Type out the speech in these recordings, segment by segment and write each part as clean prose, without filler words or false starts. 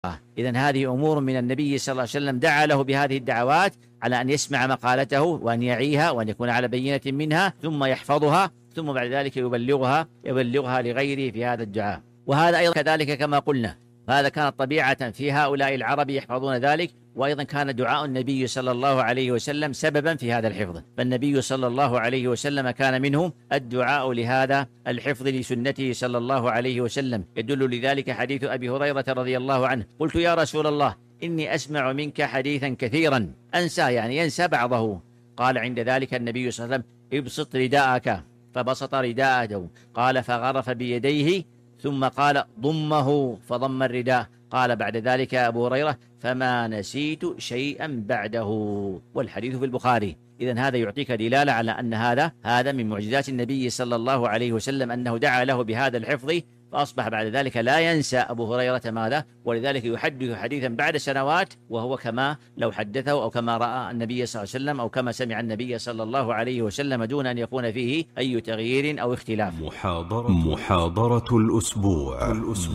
إذن هذه أمور من النبي صلى الله عليه وسلم، دعا له بهذه الدعوات على أن يسمع مقالته وأن يعيها وأن يكون على بينة منها، ثم يحفظها، ثم بعد ذلك يبلغها لغيره في هذا الدعاء. وهذا أيضا كذلك كما قلنا، هذا كانت طبيعة في هؤلاء العرب يحفظون ذلك، وأيضا كان دعاء النبي صلى الله عليه وسلم سببا في هذا الحفظ، فالنبي صلى الله عليه وسلم كان منهم الدعاء لهذا الحفظ لسنته صلى الله عليه وسلم. يدل لذلك حديث أبي هريرة رضي الله عنه: قلت يا رسول الله إني أسمع منك حديثا كثيرا أنسى، يعني ينسى بعضه. قال عند ذلك النبي صلى الله عليه وسلم: ابسط رداءك، فبسط رداءه، قال فغرف بيديه، ثم قال ضمه، فضم الرداء. قال بعد ذلك أبو هريرة: فما نسيت شيئا بعده. والحديث في البخاري. إذن هذا يعطيك دلالة على أن هذا من معجزات النبي صلى الله عليه وسلم، أنه دعا له بهذا الحفظ، فأصبح بعد ذلك لا ينسى أبو هريرة ماذا، ولذلك يحدث حديثا بعد سنوات وهو كما لو حدثه، أو كما رأى النبي صلى الله عليه وسلم، أو كما سمع النبي صلى الله عليه وسلم، دون أن يكون فيه أي تغيير أو اختلاف. محاضرة الأسبوع.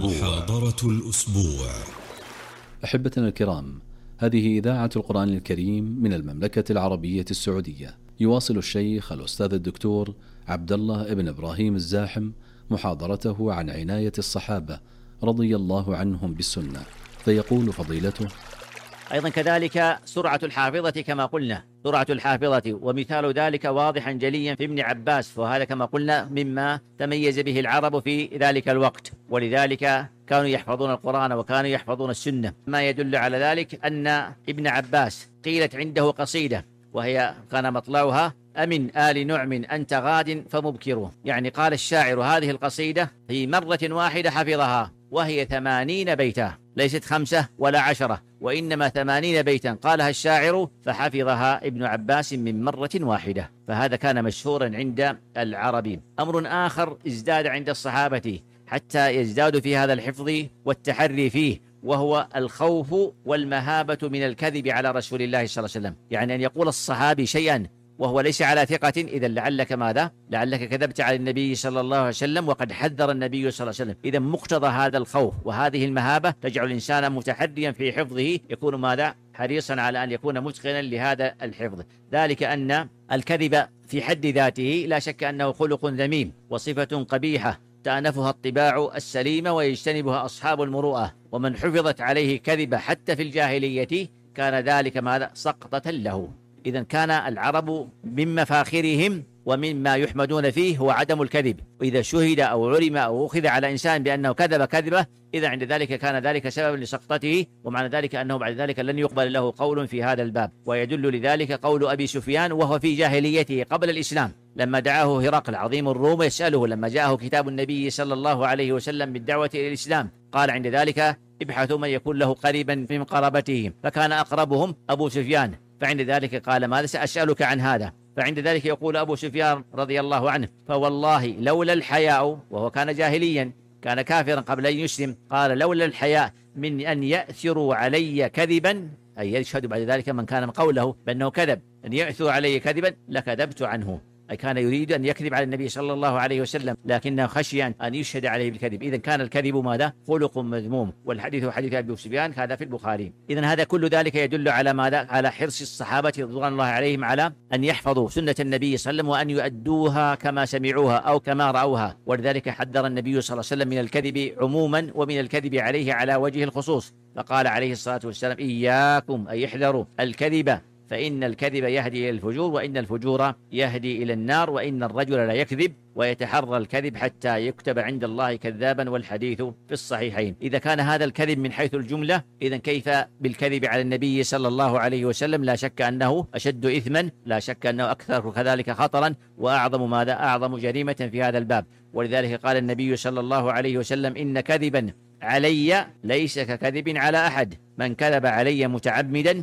أحبتنا الكرام، هذه إذاعة القرآن الكريم من المملكة العربية السعودية. يواصل الشيخ الأستاذ الدكتور عبد الله ابن إبراهيم الزاحم محاضرته عن عناية الصحابة رضي الله عنهم بالسنة، فيقول فضيلته: أيضا كذلك سرعة الحافظة كما قلنا، سرعة الحافظة، ومثال ذلك واضحا جليا في ابن عباس، وهذا كما قلنا مما تميز به العرب في ذلك الوقت، ولذلك كانوا يحفظون القرآن وكانوا يحفظون السنة. ما يدل على ذلك أن ابن عباس قيلت عنده قصيدة، وهي كان مطلعها: أمن آل نعم أنت غاد فمبكر. يعني قال الشاعر هذه القصيدة في مرة واحدة حفظها، وهي 80 بيتا، ليست 5 ولا 10، وإنما 80 بيتا قالها الشاعر فحفظها ابن عباس من مرة واحدة. فهذا كان مشهورا عند العرب. أمر آخر ازداد عند الصحابة حتى يزدادوا في هذا الحفظ والتحري فيه، وهو الخوف والمهابة من الكذب على رسول الله صلى الله عليه وسلم. يعني أن يقول الصحابي شيئا وهو ليس على ثقة، إذا لعلك ماذا؟ لعلك كذبت على النبي صلى الله عليه وسلم، وقد حذر النبي صلى الله عليه وسلم. إذا مقتضى هذا الخوف وهذه المهابة تجعل الإنسان متحريا في حفظه، يكون ماذا؟ حريصا على أن يكون متقنا لهذا الحفظ. ذلك أن الكذب في حد ذاته لا شك أنه خلق ذميم وصفة قبيحة تأنفها الطباع السليمة ويجتنبها أصحاب المروءة، ومن حفظت عليه كذبة حتى في الجاهلية كان ذلك ماذا؟ سقطة له. إذن كان العرب من مفاخرهم ومما يحمدون فيه هو عدم الكذب، وإذا شهد أو علم أو أخذ على إنسان بأنه كذب كذبة، إذا عند ذلك كان ذلك سببا لسقطته، ومعنى ذلك أنه بعد ذلك لن يقبل له قول في هذا الباب. ويدل لذلك قول أبي سفيان وهو في جاهليته قبل الإسلام، لما دعاه هرقل عظيم الروم يسأله، لما جاءه كتاب النبي صلى الله عليه وسلم بالدعوة إلى الإسلام، قال عند ذلك: ابحثوا من يكون له قريبا من قرابتهم، فكان أقربهم أبو سفيان. فعند ذلك قال: ماذا سأسألك عن هذا؟ فعند ذلك يقول أبو سفيان رضي الله عنه: فوالله لولا الحياء، وهو كان جاهليا، كان كافرا قبل أن يسلم، قال: لولا الحياء من أن يأثروا علي كذبا، أي يشهد بعد ذلك من كان قوله بأنه كذب، أن يأثروا علي كذبا لكذبت عنه. أي كان يريد أن يكذب على النبي صلى الله عليه وسلم، لكنه خشي أن يشهد عليه بالكذب. إذن كان الكذب ماذا؟ خلق مذموم. والحديث حديث أبي سفيان هذا في البخاري. إذن هذا كل ذلك يدل على ماذا؟ على حرص الصحابة رضوان الله عليهم على أن يحفظوا سنة النبي صلى الله عليه وسلم وأن يؤدوها كما سمعوها أو كما رأوها. ولذلك حذر النبي صلى الله عليه وسلم من الكذب عموما ومن الكذب عليه على وجه الخصوص، فقال عليه الصلاة والسلام: إياكم أي احذروا الكذب، فإن الكذب يهدي إلى الفجور، وإن الفجور يهدي إلى النار، وإن الرجل لا يكذب ويتحرى الكذب حتى يكتب عند الله كذابا، والحديث في الصحيحين. إذا كان هذا الكذب من حيث الجملة، إذن كيف بالكذب على النبي صلى الله عليه وسلم؟ لا شك أنه أشد إثما، لا شك أنه أكثر كذلك خطرا، وأعظم ماذا؟ أعظم جريمة في هذا الباب. ولذلك قال النبي صلى الله عليه وسلم: إن كذبا علي ليس ككذب على أحد، من كذب علي متعمدا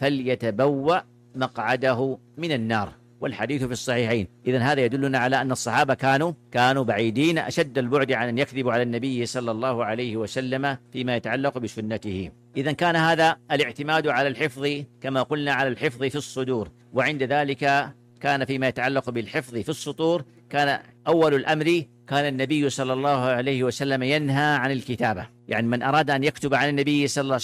فليتبوأ مقعده من النار، والحديث في الصحيحين. إذن هذا يدلنا على أن الصحابة كانوا بعيدين أشد البعد عن أن يكذبوا على النبي صلى الله عليه وسلم فيما يتعلق بسنته. إذن كان هذا الاعتماد على الحفظ كما قلنا على الحفظ في الصدور، وعند ذلك كان فيما يتعلق بالحفظ في السطور كان أول الأمر كان النبي صلى الله عليه وسلم ينهى عن الكتابة، يعني من أراد أن يكتب عن النبي صلى الله عليه